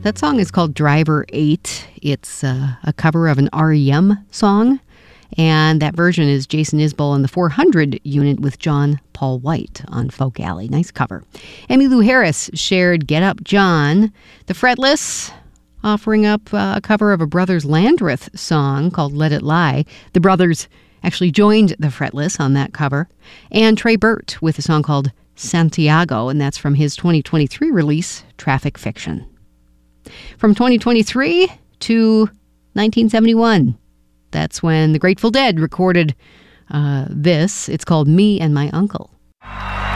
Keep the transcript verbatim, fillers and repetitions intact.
That song is called Driver eight. It's uh, a cover of an R E M song, and that version is Jason Isbell and the four hundred unit with John Paul White on Folk Alley. Nice cover. Emmylou Harris shared Get Up John. The Fretless offering up uh, a cover of a Brothers Landreth song called Let It Lie. The Brothers actually joined the Fretless on that cover. And Trey Burt with a song called Santiago, and that's from his twenty twenty-three release, Traffic Fiction. From twenty twenty-three to nineteen seventy-one, that's when the Grateful Dead recorded uh, this. It's called Me and My Uncle.